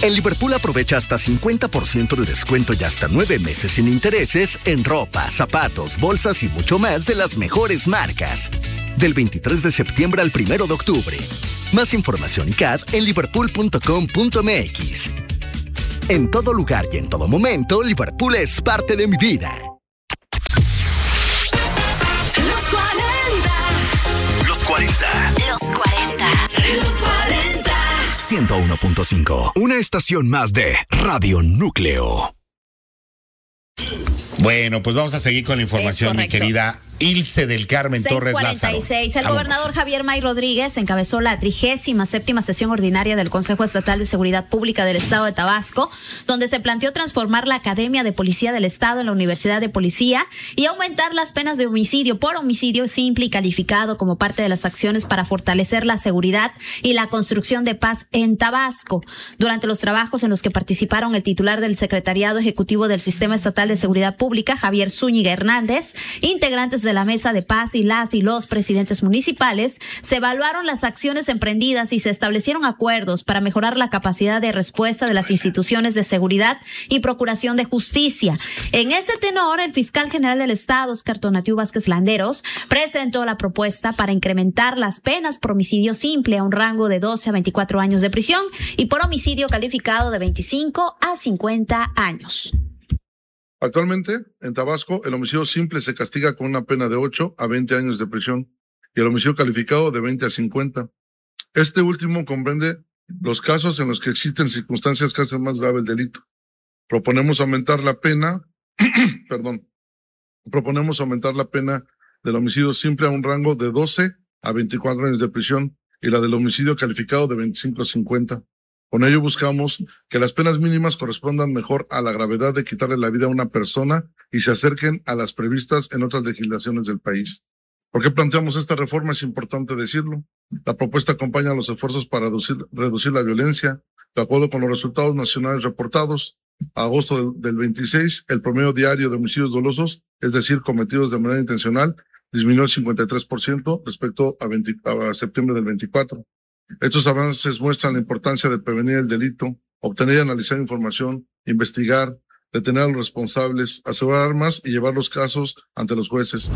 En Liverpool aprovecha hasta 50% de descuento y hasta 9 meses sin intereses en ropa, zapatos, bolsas y mucho más de las mejores marcas. Del 23 de septiembre al 1 de octubre. Más información y CAD en liverpool.com.mx. En todo lugar y en todo momento, Liverpool es parte de mi vida. Los 40. 101.5. Una estación más de Radio Núcleo. Bueno, pues vamos a seguir con la información, mi querida Ilse del Carmen Torres Lázaro. 6:46. El gobernador Javier May Rodríguez encabezó la 37ª sesión ordinaria del Consejo Estatal de Seguridad Pública del Estado de Tabasco, donde se planteó transformar la Academia de Policía del Estado en la Universidad de Policía y aumentar las penas de homicidio por homicidio simple y calificado como parte de las acciones para fortalecer la seguridad y la construcción de paz en Tabasco. Durante los trabajos en los que participaron el titular del Secretariado Ejecutivo del Sistema Estatal de Seguridad Pública, Javier Zúñiga Hernández, integrantes de la Mesa de Paz y los presidentes municipales, se evaluaron las acciones emprendidas y se establecieron acuerdos para mejorar la capacidad de respuesta de las instituciones de seguridad y procuración de justicia. En ese tenor, el fiscal general del Estado, Oscar Tonatiu Vázquez Landeros, presentó la propuesta para incrementar las penas por homicidio simple a un rango de 12 a 24 años de prisión y por homicidio calificado de 25 a 50 años. Actualmente, en Tabasco, el homicidio simple se castiga con una pena de 8 a 20 años de prisión y el homicidio calificado de 20 a 50. Este último comprende los casos en los que existen circunstancias que hacen más grave el delito. Proponemos aumentar la pena, proponemos aumentar la pena del homicidio simple a un rango de 12 a 24 años de prisión y la del homicidio calificado de 25 a 50. Con ello buscamos que las penas mínimas correspondan mejor a la gravedad de quitarle la vida a una persona y se acerquen a las previstas en otras legislaciones del país. ¿Por qué planteamos esta reforma? Es importante decirlo. La propuesta acompaña los esfuerzos para reducir la violencia. De acuerdo con los resultados nacionales reportados, a agosto del 26, el promedio diario de homicidios dolosos, es decir, cometidos de manera intencional, disminuyó el 53% respecto a septiembre del 24. Estos avances muestran la importancia de prevenir el delito, obtener y analizar información, investigar, detener a los responsables, asegurar armas y llevar los casos ante los jueces.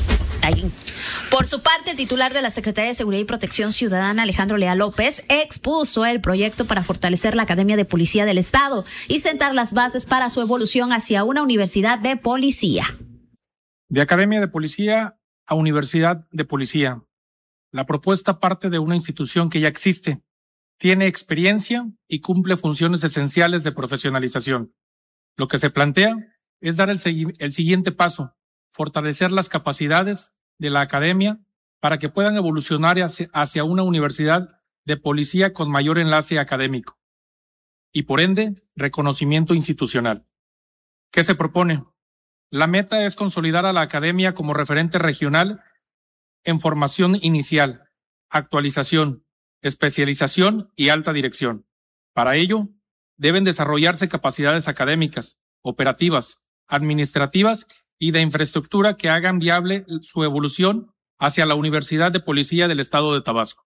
Por su parte, el titular de la Secretaría de Seguridad y Protección Ciudadana, Alejandro Leal López, expuso el proyecto para fortalecer la Academia de Policía del Estado y sentar las bases para su evolución hacia una universidad de policía. De Academia de Policía a Universidad de Policía. La propuesta parte de una institución que ya existe, tiene experiencia y cumple funciones esenciales de profesionalización. Lo que se plantea es dar el siguiente paso, fortalecer las capacidades de la academia para que puedan evolucionar hacia una universidad de policía con mayor enlace académico y, por ende, reconocimiento institucional. ¿Qué se propone? La meta es consolidar a la academia como referente regional en formación inicial, actualización, especialización y alta dirección. Para ello, deben desarrollarse capacidades académicas, operativas, administrativas y de infraestructura que hagan viable su evolución hacia la Universidad de Policía del Estado de Tabasco.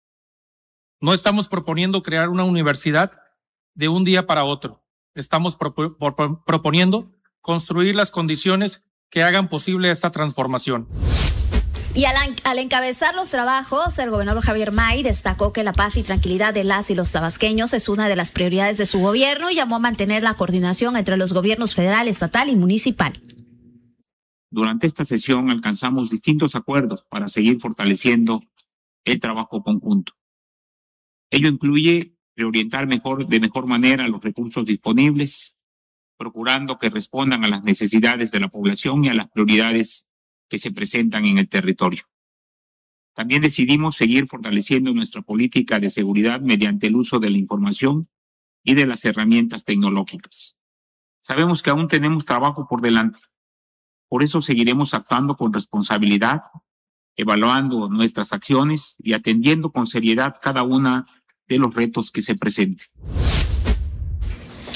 No estamos proponiendo crear una universidad de un día para otro. Estamos proponiendo construir las condiciones que hagan posible esta transformación. Y al encabezar los trabajos, el gobernador Javier May destacó que la paz y tranquilidad de las y los tabasqueños es una de las prioridades de su gobierno y llamó a mantener la coordinación entre los gobiernos federal, estatal y municipal. Durante esta sesión alcanzamos distintos acuerdos para seguir fortaleciendo el trabajo conjunto. Ello incluye reorientar de mejor manera los recursos disponibles, procurando que respondan a las necesidades de la población y a las prioridades que se presentan en el territorio. También decidimos seguir fortaleciendo nuestra política de seguridad mediante el uso de la información y de las herramientas tecnológicas. Sabemos que aún tenemos trabajo por delante. Por eso seguiremos actuando con responsabilidad, evaluando nuestras acciones y atendiendo con seriedad cada uno de los retos que se presenten.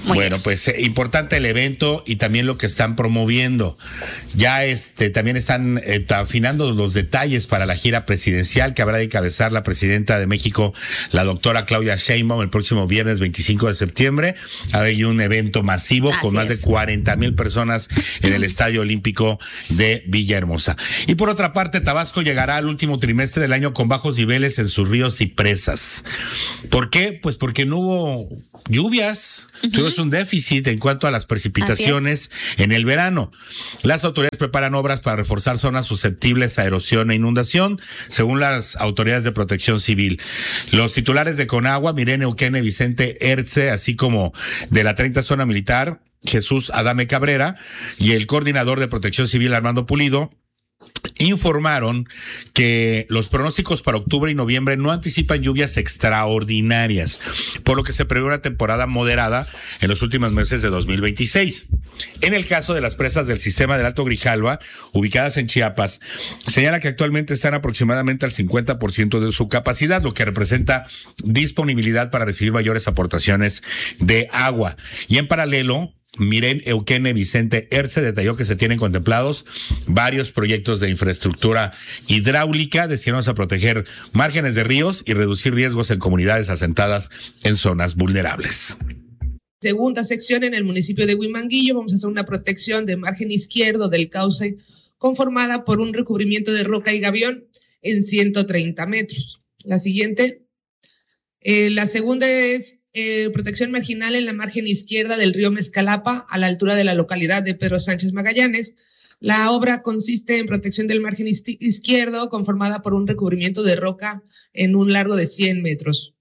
Bueno, pues importante el evento y también lo que están promoviendo. Ya también están afinando los detalles para la gira presidencial que habrá de encabezar la presidenta de México, la doctora Claudia Sheinbaum, el próximo viernes 25 de septiembre. Hay un evento masivo con más de 40,000 personas en el Estadio Olímpico de Villahermosa. Y por otra parte, Tabasco llegará al último trimestre del año con bajos niveles en sus ríos y presas. ¿Por qué? Pues porque no hubo lluvias. Tuvimos un déficit en cuanto a las precipitaciones en el verano. Las autoridades preparan obras para reforzar zonas susceptibles a erosión e inundación, según las autoridades de Protección Civil. Los titulares de Conagua, Miren Eukene Vicente Erce, así como de la 30 Zona Militar, Jesús Adame Cabrera, y el coordinador de Protección Civil, Armando Pulido, informaron que los pronósticos para octubre y noviembre no anticipan lluvias extraordinarias, por lo que se prevé una temporada moderada en los últimos meses de 2026. En el caso de las presas del sistema del Alto Grijalva, ubicadas en Chiapas, señala que actualmente están aproximadamente al 50% de su capacidad, lo que representa disponibilidad para recibir mayores aportaciones de agua. Y en paralelo, Miren Eukene Vicente Erce detalló que se tienen contemplados varios proyectos de infraestructura hidráulica destinados a proteger márgenes de ríos y reducir riesgos en comunidades asentadas en zonas vulnerables. Segunda sección, en el municipio de Huimanguillo vamos a hacer una protección de margen izquierdo del cauce conformada por un recubrimiento de roca y gabión en 130 metros. La siguiente, la segunda es protección marginal en la margen izquierda del río Mezcalapa a la altura de la localidad de Pedro Sánchez Magallanes. La obra consiste en protección del margen izquierdo conformada por un recubrimiento de roca en un largo de 100 metros.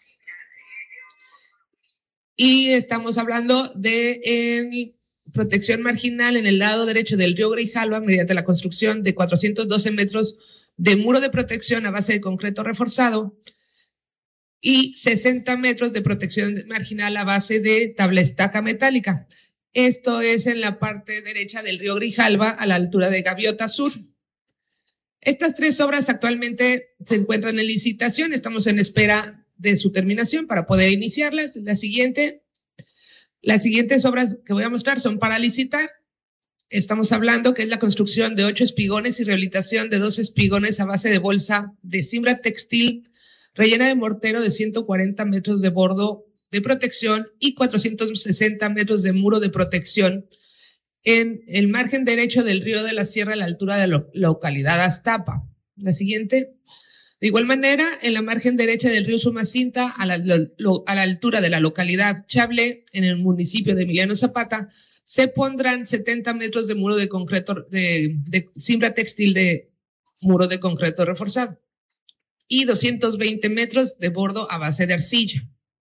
Y estamos hablando de protección marginal en el lado derecho del río Grijalva mediante la construcción de 412 metros de muro de protección a base de concreto reforzado y 60 metros de protección marginal a base de tabla estaca metálica. Esto es en la parte derecha del río Grijalva a la altura de Gaviota Sur. Estas tres obras actualmente se encuentran en licitación, estamos en espera de su terminación para poder iniciarlas. Las siguientes obras que voy a mostrar son para licitar. Estamos hablando que es la construcción de 8 espigones y rehabilitación de 2 espigones a base de bolsa de cimbra textil rellena de mortero de 140 metros de bordo de protección y 460 metros de muro de protección en el margen derecho del río de la Sierra a la altura de la localidad Aztapa. La siguiente. De igual manera, en la margen derecha del río Sumacinta a la altura de la localidad Chablé, en el municipio de Emiliano Zapata, se pondrán 70 metros de muro de concreto de cimbra textil de muro de concreto reforzado y 220 metros de bordo a base de arcilla.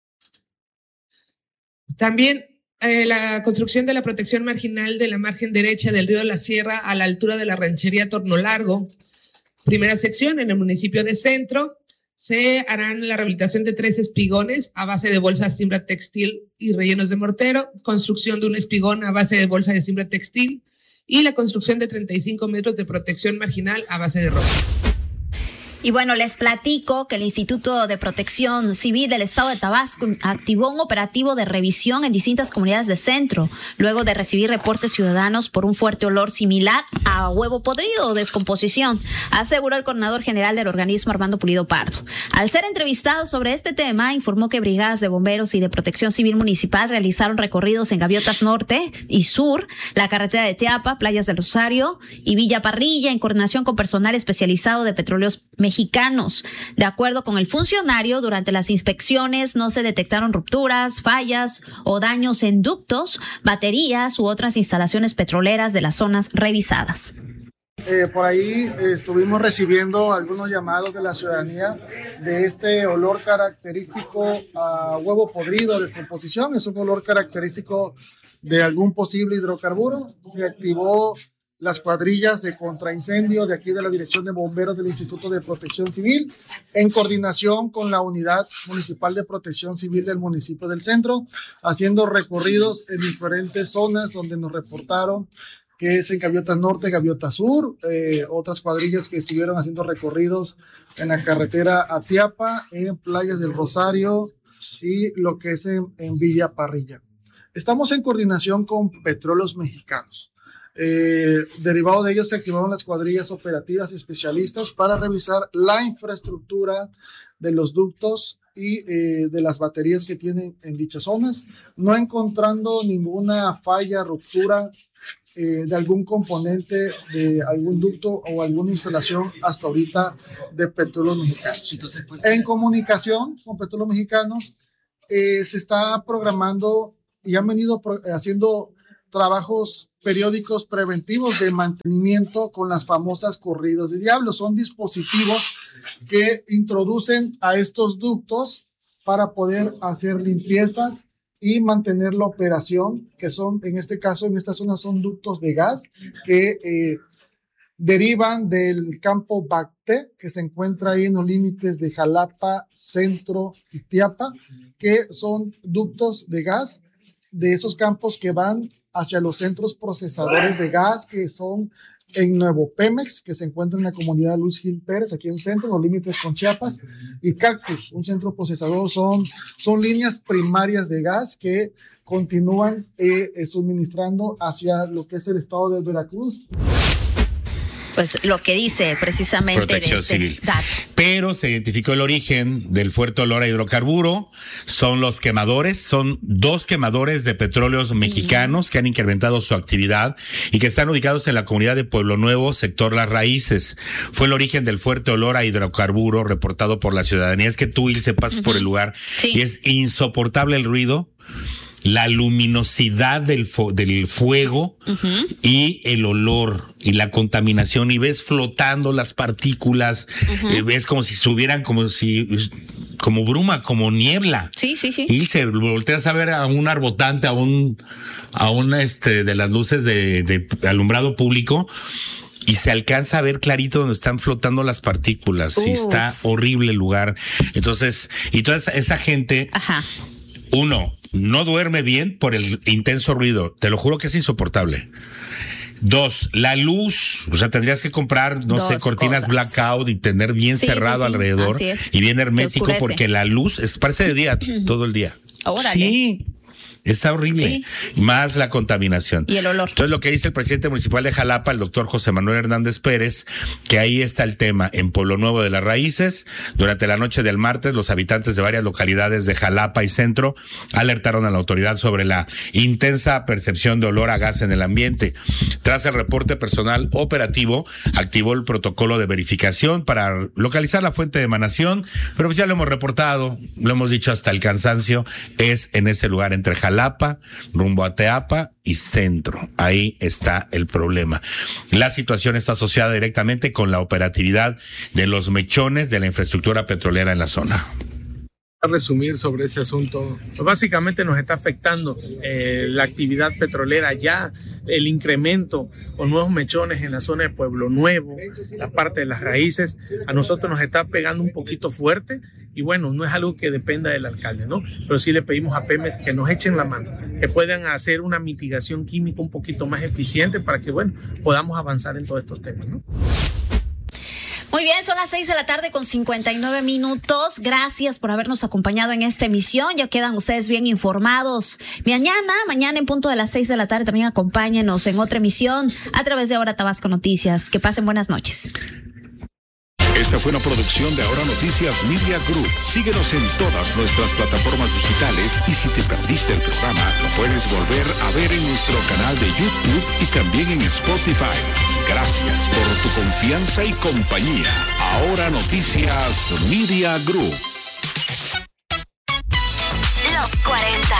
También la construcción de la protección marginal de la margen derecha del río de la Sierra a la altura de la ranchería Torno Largo. Primera sección, en el municipio de Centro, se harán la rehabilitación de 3 espigones a base de bolsas cimbra textil y rellenos de mortero, construcción de un espigón a base de bolsa de cimbra textil y la construcción de 35 metros de protección marginal a base de roca. Y bueno, les platico que el Instituto de Protección Civil del Estado de Tabasco activó un operativo de revisión en distintas comunidades de Centro, luego de recibir reportes ciudadanos por un fuerte olor similar a huevo podrido o descomposición, aseguró el coordinador general del organismo, Armando Pulido Pardo. Al ser entrevistado sobre este tema, informó que brigadas de bomberos y de Protección Civil Municipal realizaron recorridos en Gaviotas Norte y Sur, la carretera de Teapa, Playas del Rosario y Villa Parrilla, en coordinación con personal especializado de Petróleos Mexicanos. De acuerdo con el funcionario, durante las inspecciones no se detectaron rupturas, fallas o daños en ductos, baterías u otras instalaciones petroleras de las zonas revisadas. Por ahí estuvimos recibiendo algunos llamados de la ciudadanía de este olor característico a huevo podrido, descomposición. Es un olor característico de algún posible hidrocarburo. Se activó las cuadrillas de contraincendio de aquí de la Dirección de Bomberos del Instituto de Protección Civil, en coordinación con la Unidad Municipal de Protección Civil del municipio del Centro, haciendo recorridos en diferentes zonas donde nos reportaron que es en Gaviotas Norte, Gaviotas Sur, otras cuadrillas que estuvieron haciendo recorridos en la carretera a Teapa, en Playas del Rosario y lo que es en Villa Parrilla. Estamos en coordinación con Petróleos Mexicanos. Derivado de ello se activaron las cuadrillas operativas y especialistas para revisar la infraestructura de los ductos y de las baterías que tienen en dichas zonas, no encontrando ninguna falla, ruptura de algún componente de algún ducto o alguna instalación hasta ahorita de Petróleos Mexicanos. En comunicación con Petróleos Mexicanos se está programando y han venido haciendo trabajos periódicos preventivos de mantenimiento con las famosas corridas de diablo. Son dispositivos que introducen a estos ductos para poder hacer limpiezas y mantener la operación, que son, en este caso, en esta zona son ductos de gas que derivan del campo Bacté, que se encuentra ahí en los límites de Jalapa, Centro y Tiapa, que son ductos de gas de esos campos que van hacia los centros procesadores de gas, que son en Nuevo Pemex, que se encuentra en la comunidad Luis Gil Pérez, aquí en el centro, en los límites con Chiapas, y Cactus, un centro procesador. Son líneas primarias de gas que continúan suministrando hacia lo que es el estado de Veracruz. Pues lo que dice precisamente Protección de este Civil. dato. Pero se identificó el origen del fuerte olor a hidrocarburo. Son los quemadores, son 2 quemadores de Petróleos Mexicanos que han incrementado su actividad y que están ubicados en la comunidad de Pueblo Nuevo, sector Las Raíces. Fue el origen del fuerte olor a hidrocarburo reportado por la ciudadanía. Es que tú, Ilse, pasas por el lugar y es insoportable el ruido, la luminosidad del fuego y el olor y la contaminación, y ves flotando las partículas, ves como si subieran, como bruma, como niebla. Sí. Y se volteas a ver a un arbotante, a un de las luces de alumbrado público, y se alcanza a ver clarito donde están flotando las partículas. Y está horrible el lugar. Entonces, y toda esa gente, uno, no duerme bien por el intenso ruido. Te lo juro que es insoportable. 2, la luz. O sea, tendrías que comprar, no sé, cortinas blackout y tener bien cerrado alrededor y bien hermético, porque la luz parece de día todo el día. Órale. Sí. Está horrible. Más la contaminación. Y el olor. Entonces, lo que dice el presidente municipal de Jalapa, el doctor José Manuel Hernández Pérez, que ahí está el tema. En Pueblo Nuevo de Las Raíces, durante la noche del martes, los habitantes de varias localidades de Jalapa y Centro alertaron a la autoridad sobre la intensa percepción de olor a gas en el ambiente. Tras el reporte, personal operativo activó el protocolo de verificación para localizar la fuente de emanación, pero pues ya lo hemos reportado, lo hemos dicho hasta el cansancio, es en ese lugar entre Jalapa, rumbo a Teapa y Centro. Ahí está el problema. La situación está asociada directamente con la operatividad de los mechones de la infraestructura petrolera en la zona. A resumir sobre ese asunto, pues básicamente nos está afectando la actividad petrolera ya, el incremento con nuevos mechones en la zona de Pueblo Nuevo, la parte de Las Raíces, a nosotros nos está pegando un poquito fuerte y bueno, no es algo que dependa del alcalde, ¿no? Pero sí le pedimos a Pemex que nos echen la mano, que puedan hacer una mitigación química un poquito más eficiente para que, bueno, podamos avanzar en todos estos temas, ¿no? Muy bien, son las 6:59 p.m. Gracias por habernos acompañado en esta emisión. Ya quedan ustedes bien informados. Mañana en punto de las 6 p.m, también acompáñenos en otra emisión a través de Ahora Tabasco Noticias. Que pasen buenas noches. Esta fue una producción de Ahora Noticias Media Group. Síguenos en todas nuestras plataformas digitales y si te perdiste el programa, lo puedes volver a ver en nuestro canal de YouTube y también en Spotify. Gracias por tu confianza y compañía. Ahora Noticias Media Group. Los 40.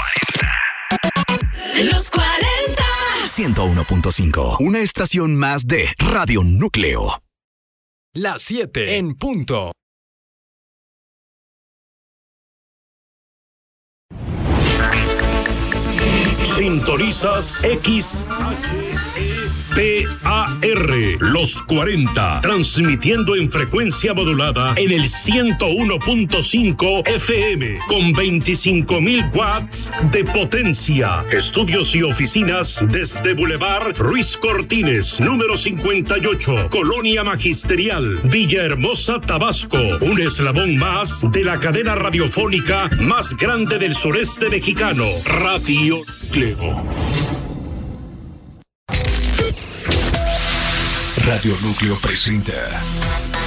Los 40. 101.5. Una estación más de Radio Núcleo. Las 7 en punto. Sintonizas XHE PAR, Los 40, transmitiendo en frecuencia modulada en el 101.5 FM con 25.000 watts de potencia. Estudios y oficinas desde Boulevard Ruiz Cortines, número 58, Colonia Magisterial, Villahermosa, Tabasco. Un eslabón más de la cadena radiofónica más grande del sureste mexicano, Radio Núcleo. Radio Núcleo presenta